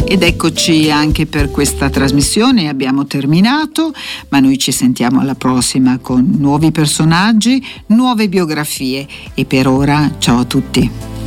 Ed eccoci anche per questa trasmissione, abbiamo terminato, ma noi ci sentiamo alla prossima con nuovi personaggi, nuove biografie e per ora ciao a tutti.